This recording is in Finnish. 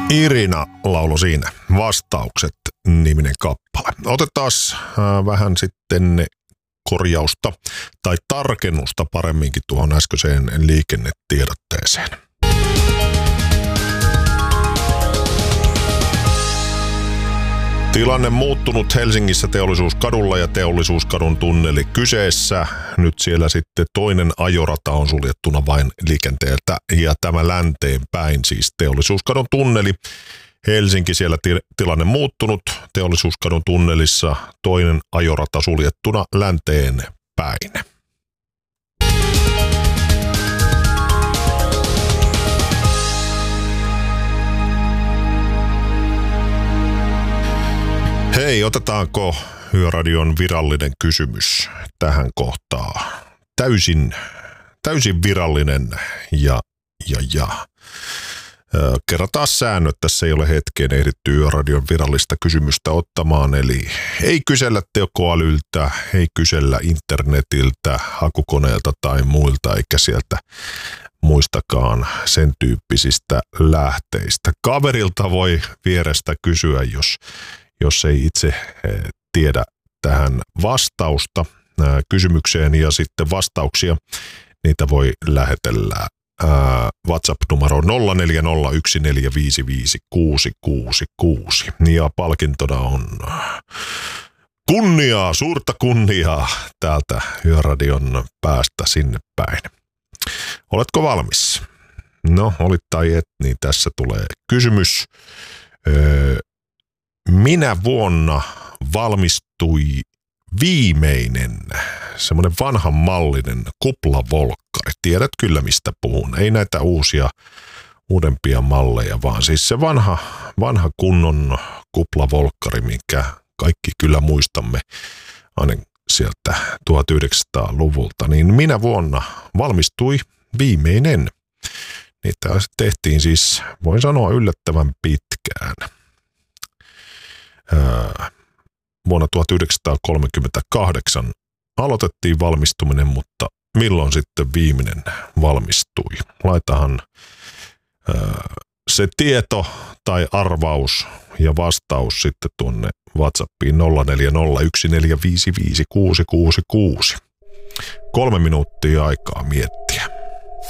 Irina laulu siinä. Vastaukset -niminen kappale. Otetaan vähän sitten korjausta tai tarkennusta paremminkin tuohon äskeiseen liikennetiedotteeseen. Tilanne muuttunut Helsingissä Teollisuuskadulla ja Teollisuuskadun tunneli kyseessä. Nyt siellä sitten toinen ajorata on suljettuna vain liikenteeltä ja tämä länteen päin, siis Teollisuuskadun tunneli. Helsinki siellä tilanne muuttunut. Teollisuuskadun tunnelissa toinen ajorata suljettuna länteen päin. Hei, otetaanko Yöradion virallinen kysymys tähän kohtaan? Täysin virallinen ja. Kerrataan säännöt, tässä ei ole hetkeen ehditty Yöradion virallista kysymystä ottamaan, eli ei kysellä tekoälyltä, ei kysellä internetiltä, hakukoneelta tai muilta, eikä sieltä muistakaan sen tyyppisistä lähteistä. Kaverilta voi vierestä kysyä, jos ei itse tiedä tähän vastausta kysymykseen, ja sitten vastauksia, niitä voi lähetellä WhatsApp-numero 0401455666 ja palkintona on suurta kunniaa täältä Yöradion päästä sinne päin. Oletko valmis? No, olit tai et, niin tässä tulee kysymys. Minä vuonna valmistui viimeinen semmoinen vanhan mallinen kuplavolkkari? Tiedät kyllä mistä puhun. Ei näitä uudempia malleja, vaan siis se vanha kunnon kuplavolkkari, minkä kaikki kyllä muistamme aina sieltä 1900-luvulta. Niin minä vuonna valmistui viimeinen. Niitä tehtiin siis, voin sanoa, yllättävän pitkään. Vuonna 1938 aloitettiin valmistuminen, mutta milloin sitten viimeinen valmistui? Laitahan se tieto tai arvaus ja vastaus sitten tuonne WhatsAppiin 0401455666. 3 minuuttia aikaa miettiä.